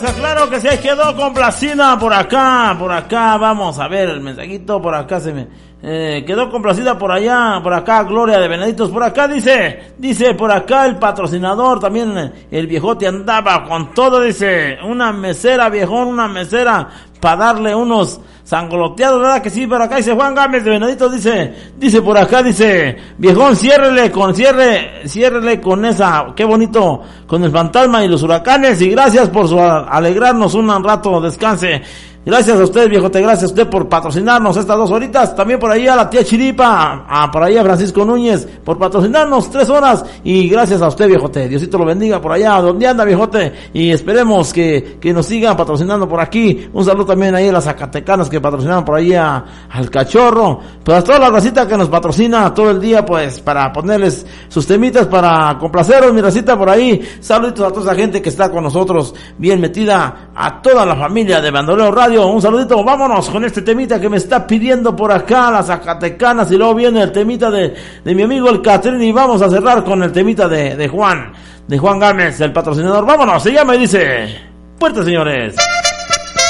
Claro que sí, quedó complacida por acá, vamos a ver el mensajito, por acá se me quedó complacida por allá, por acá Gloria de Beneditos, por acá dice por acá el patrocinador, también el viejote andaba con todo, dice, una mesera, viejón, una mesera, para darle unos sangoloteados, ¿verdad que sí? Por acá dice Juan Gámez de Beneditos, dice por acá, dice, viejón, ciérrele con esa, qué bonito, con el fantasma y los huracanes, y gracias por su alegrarnos un rato, descanse. Gracias a usted, viejote, gracias a usted por patrocinarnos estas 2 horitas, también por ahí a la tía Chiripa, por ahí a Francisco Núñez, por patrocinarnos 3 horas, y gracias a usted, viejote, Diosito lo bendiga por allá, donde anda, viejote, y esperemos que nos sigan patrocinando por aquí. Un saludo también ahí a las zacatecanas que patrocinaron por ahí al Cachorro, pues a toda la racita que nos patrocina todo el día, pues, para ponerles sus temitas, para complaceros, mi racita por ahí. Saluditos a toda esa gente que está con nosotros, bien metida, a toda la familia de Bandolero Radio. Un saludito, vámonos con este temita que me está pidiendo por acá las zacatecanas, y luego viene el temita de mi amigo el Catrín, y vamos a cerrar con el temita de Juan Gámez, el patrocinador. Vámonos, se llama y dice, fuerte, señores.